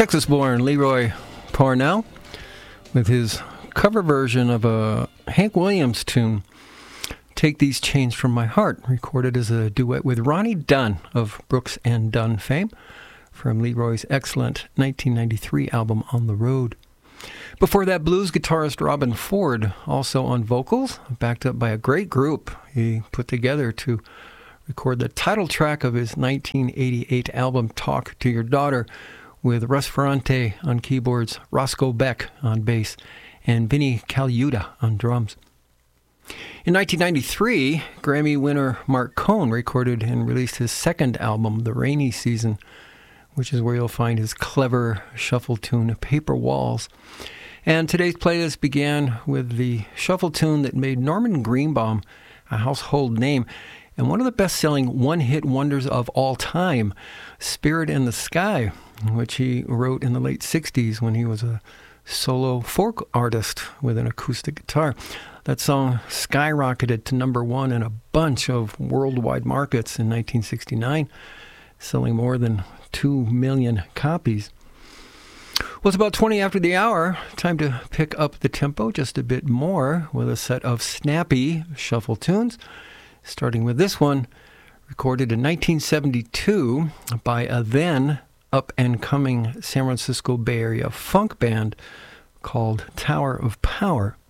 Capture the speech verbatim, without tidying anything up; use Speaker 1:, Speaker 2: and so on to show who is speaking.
Speaker 1: Texas-born Leroy Parnell with his cover version of a Hank Williams tune, Take These Chains From My Heart, recorded as a duet with Ronnie Dunn of Brooks and Dunn fame from Leroy's excellent nineteen ninety-three album On the Road. Before that, blues guitarist Robben Ford, also on vocals, backed up by a great group he put together to record the title track of his nineteen eighty-eight album Talk to Your Daughter, with Russ Ferrante on keyboards, Roscoe Beck on bass, and Vinnie Colaiuta on drums. In nineteen ninety-three, Grammy winner Marc Cohn recorded and released his second album, The Rainy Season, which is where you'll find his clever shuffle tune, Paper Walls. And today's playlist began with the shuffle tune that made Norman Greenbaum a household name, and one of the best-selling one-hit wonders of all time, Spirit in the Sky, which he wrote in the late sixties when he was a solo folk artist with an acoustic guitar. That song skyrocketed to number one in a bunch of worldwide markets in nineteen sixty-nine, selling more than two million copies. Well, it's about twenty after the hour. Time to pick up the tempo just a bit more with a set of snappy shuffle tunes, starting with this one, recorded in nineteen seventy-two by a then up-and-coming San Francisco Bay Area funk band called Tower of Power.